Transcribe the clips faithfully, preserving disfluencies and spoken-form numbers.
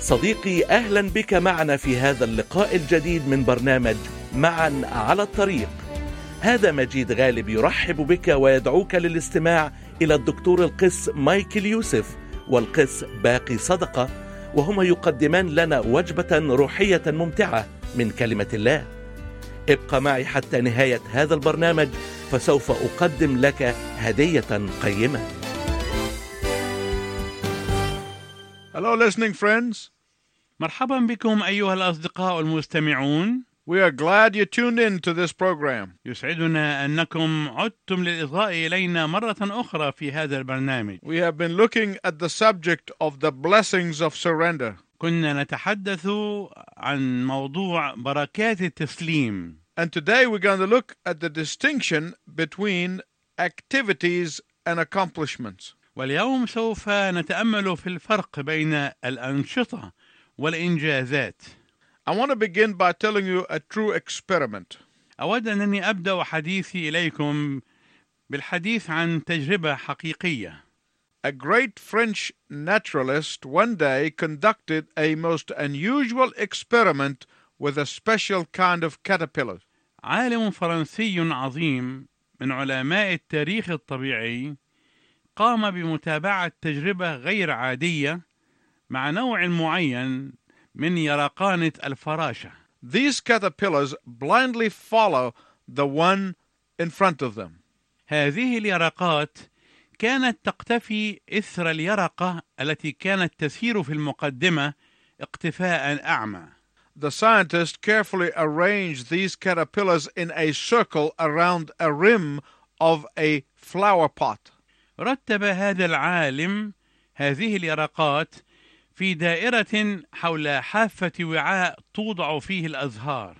صديقي، أهلا بك معنا في هذا اللقاء الجديد من برنامج معا على الطريق. هذا مجيد غالب يرحب بك ويدعوك للاستماع إلى الدكتور القس مايكل يوسف والقس باقي صدقة، وهما يقدمان لنا وجبة روحية ممتعة من كلمة الله. ابقى معي حتى نهاية هذا البرنامج، فسوف أقدم لك هدية قيمة. Hello listening friends. مرحبا بكم أيها الأصدقاء المستمعون. We are glad you tuned in to this program. يسعدنا أنكم عدتم للإصغاء إلينا مرة أخرى في هذا البرنامج. We have been looking at the subject of the blessings of surrender. كنا نتحدث عن موضوع بركات التسليم. And today we're going to look at the distinction between activities and accomplishments. واليوم سوف نتأمل في الفرق بين الأنشطة والإنجازات. I want to begin by telling you a true experiment. أود أنني أبدأ حديثي إليكم بالحديث عن تجربة حقيقية. A great French naturalist one day conducted a most unusual experiment with a special kind of caterpillar. عالم فرنسي عظيم من علماء التاريخ الطبيعي قام بمتابعة تجربة غير عادية مع نوع معين من يرقانة الفراشة. These caterpillars blindly follow the one in front of them. هذه اليرقات كانت تقتفي إثر اليرقة التي كانت تسير في المقدمة اقتفاء أعمى. The scientists carefully arranged these caterpillars in a circle around a rim of a flower pot. رتب هذا العالم هذه اليرقات في دائرة حول حافة وعاء توضع فيه الأزهار.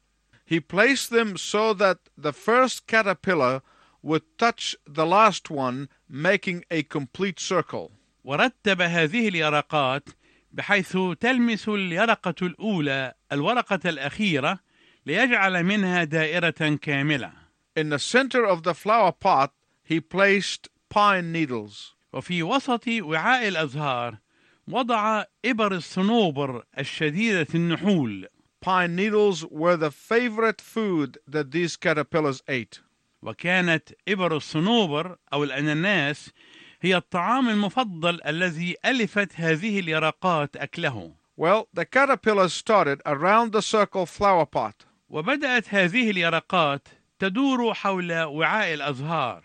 He placed them so that the first caterpillar would touch the last one, making a complete circle. ورتب هذه اليرقات بحيث تلمس اليرقة الأولى الورقة الأخيرة ليجعل منها دائرة كاملة. In the center of the flower pot, he placed pine needles. وفي وسط وعاء الأزهار وضع إبر الصنوبر الشديدة النحول. Pine needles were the favorite food that these caterpillars ate. وكانت إبر الصنوبر أو الأناناس هي الطعام المفضل الذي ألفت هذه اليرقات أكله. Well, the caterpillars started around the circle flower pot. وبدأت هذه اليرقات تدور حول وعاء الأزهار.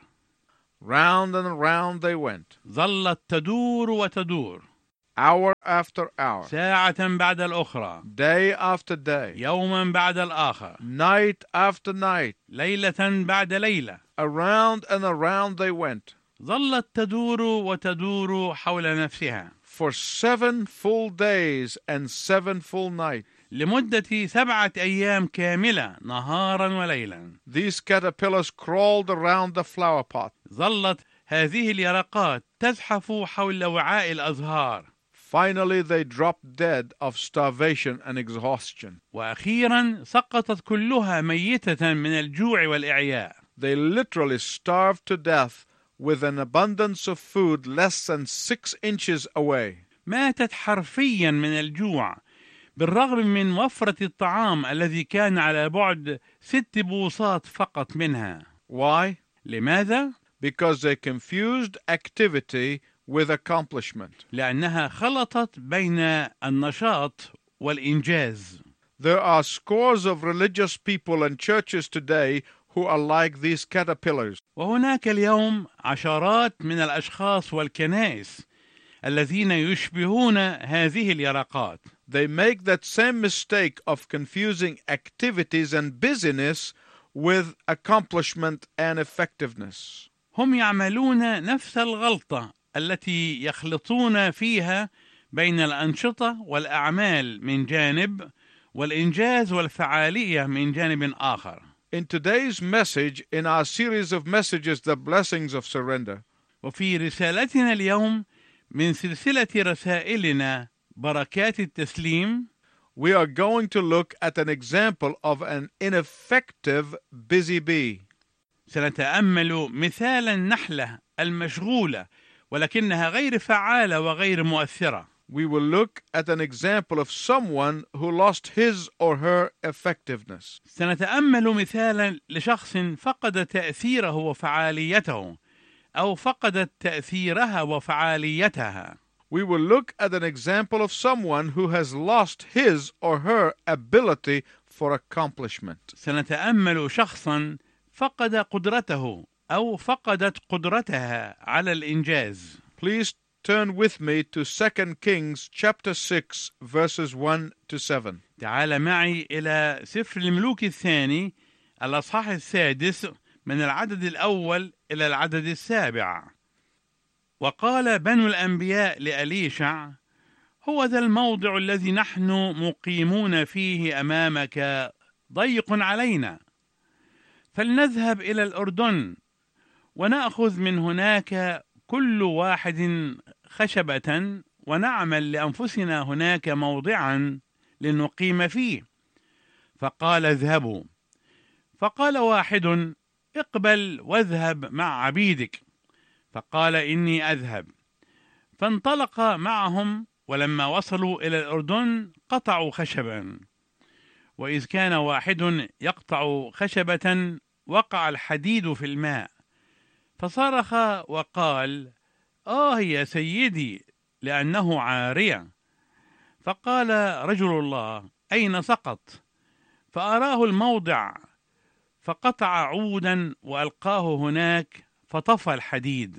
Round and round they went. ظلت تدور وتدور. Hour after hour. ساعة بعد الأخرى. Day after day. يوما بعد الآخر. Night after night. ليلة بعد ليلة. Around and around they went. ظلت تدور وتدور حول نفسها. For seven full days and seven full nights. لمدة سبعة أيام كاملة نهارا وليلا. These caterpillars crawled around the flower pot. ظلت هذه اليرقات تزحف حول وعاء الأزهار. Finally they dropped dead of starvation and exhaustion. وأخيرا سقطت كلها ميتة من الجوع والإعياء. They literally starved to death with an abundance of food less than six inches away. ماتت حرفيا من الجوع بالرغم من وفرة الطعام الذي كان على بعد ست بوصات فقط منها. Why? لماذا؟ Because they confused activity with accomplishment. لأنها خلطت بين النشاط والإنجاز. There are scores of religious people and churches today who are like these caterpillars. وهناك اليوم عشرات من الأشخاص والكنائس الذين يشبهون هذه اليرقات. They make that same mistake of confusing activities and busyness with accomplishment and effectiveness. هم يعملون نفس الغلطة التي يخلطون فيها بين الأنشطة والأعمال من جانب والإنجاز والفعالية من جانب آخر. In today's message, in our series of messages, The Blessings of Surrender, وفي رسالتنا اليوم من سلسلة رسائلنا بركات التسليم, we are going to look at an example of an ineffective busy bee. سنتأمل مثال النحلة المشغولة ولكنها غير فعالة وغير مؤثرة. we will look at an example of someone who lost his or her effectiveness. سنتأمل مثالا لشخص فقد تأثيره وفعاليته أو فقدت تأثيرها وفعاليتها. We will look at an example of someone who has lost his or her ability for accomplishment. سنتأمل شخصا فقد قدرته أو فقدت قدرتها على الإنجاز. Please turn with me to Second Kings chapter six verses one to seven. تعال معي إلى سفر الملوك الثاني الأصحاح السادس من العدد الأول إلى العدد السابع. وقال بنو الأنبياء لأليشع: هو ذا الموضع الذي نحن مقيمون فيه أمامك ضيق علينا، فلنذهب إلى الأردن ونأخذ من هناك كل واحد خشبة ونعمل لأنفسنا هناك موضعا لنقيم فيه. فقال: اذهبوا. فقال واحد: اقبل واذهب مع عبيدك. فقال: إني أذهب. فانطلق معهم، ولما وصلوا إلى الأردن قطعوا خشبا. وإذ كان واحد يقطع خشبة وقع الحديد في الماء، فصرخ وقال: آه يا سيدي، لأنه عارية. فقال رجل الله: أين سقط؟ فأراه الموضع، فقطع عودا وألقاه هناك فطفى الحديد.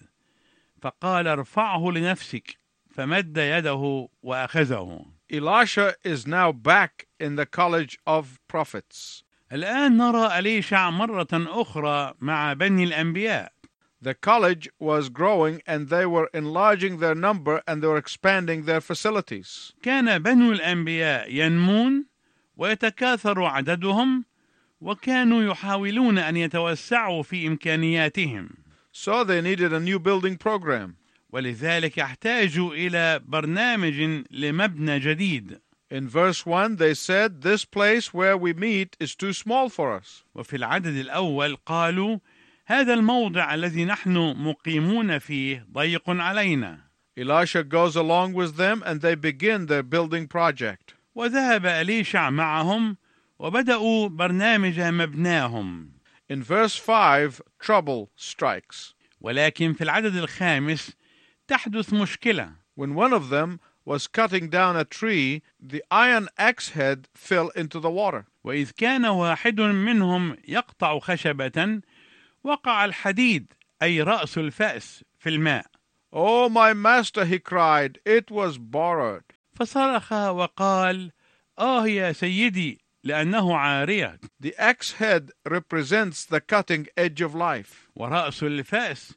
فقال: ارفعه لنفسك. فمد يده وأخذه. Elisha is now back in the college of prophets. الآن نرى أليشع مرة أخرى مع بني الأنبياء. The college was growing and they were enlarging their number and they were expanding their facilities. كان بنو الأنبياء ينمون ويتكاثر عددهم، وكانوا يحاولون أن يتوسعوا في إمكانياتهم. So they needed a new building program. ولذلك احتاجوا إلى برنامج لمبنى جديد. In verse one they said, this place where we meet is too small for us. وفي العدد الأول قالوا: هذا الموضع الذي نحن مقيمون فيه ضيق علينا. Elisha goes along with them and they begin their building project. وذهب أليشع معهم وبدأوا برنامج مبناهم. In verse five, trouble strikes. ولكن في العدد الخامس تحدث مشكلة. When one of them was cutting down a tree, the iron axe head fell into the water. وإذ كان واحد منهم يقطع خشبة وقع الحديد، أي رأس الفأس، في الماء. Oh, my master, he cried, it was borrowed. فصرخ وقال: آه يا سيدي، لأنه عارية. The axe head represents the cutting edge of life. ورأس الفأس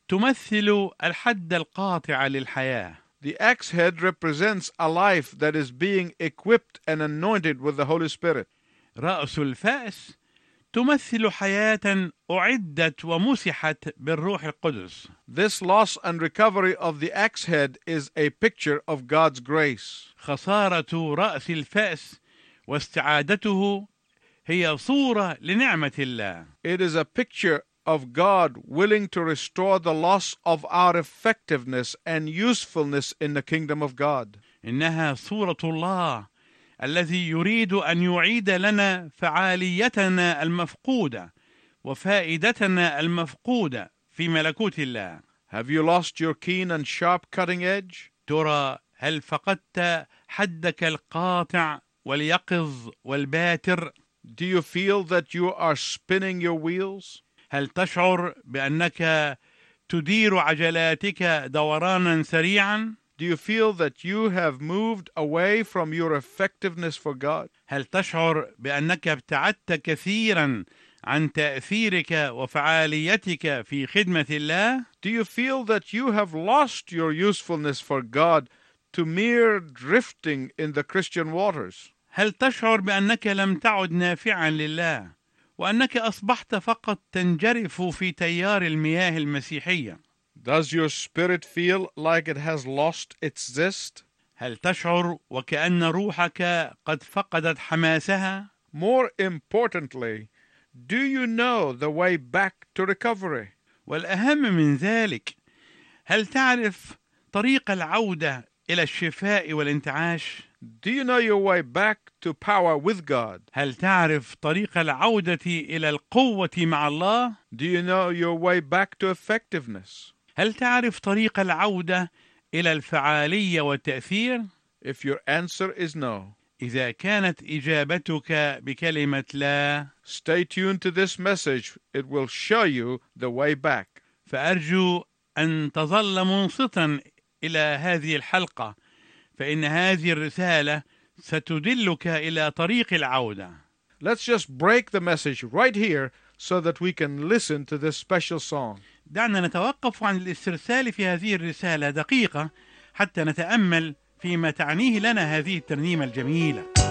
تمثل الحد القاطع للحياة. The axe head represents a life that is being equipped and anointed with the Holy Spirit. رأس الفأس تمثل حياة أعدت ومسحت بالروح القدس. This loss and recovery of the axe head is a picture of God's grace. خسارة رأس الفأس واستعادته هي صورة لنعمة الله. It is a picture of God willing to restore the loss of our effectiveness and usefulness in the kingdom of God. إنها صورة الله الذي يريد أن يعيد لنا فعاليتنا المفقودة وفائدتنا المفقودة في ملكوت الله. Have you lost your keen and sharp cutting edge? ترى هل فقدت حدك القاطع واليقظ والباتر؟ Do you feel that you are spinning your wheels? هل تشعر بأنك تدير عجلاتك دورانا سريعا؟ Do you feel that you have moved away from your effectiveness for God? هل تشعر بأنك ابتعدت كثيرا عن تأثيرك وفعاليتك في خدمة الله؟ Do you feel that you have lost your usefulness for God to mere drifting in the Christian waters? هل تشعر بأنك لم تعد نافعا لله وأنك أصبحت فقط تنجرف في تيار المياه المسيحية؟ Does your spirit feel like it has lost its zest? هل تشعر وكأن روحك قد فقدت حماسها؟ More importantly, do you know the way back to recovery? والأهم من ذلك، هل تعرف طريق العودة إلى الشفاء والانتعاش؟ Do you know your way back to power with God? هل تعرف طريق العودة إلى القوة مع الله؟ Do you know your way back to effectiveness? هل تعرف طريق العودة إلى الفعالية والتأثير؟ If your answer is no, إذا كانت إجابتك بكلمة لا، stay tuned to this message. It will show you the way back. فأرجو أن تظل منصتا إلى هذه الحلقة، فإن هذه الرسالة ستدلك إلى طريق العودة. Let's just break the message right here so that we can listen to this special song. دعنا نتوقف عن الاسترسال في هذه الرسالة دقيقة حتى نتأمل فيما تعنيه لنا هذه الترنيمة الجميلة.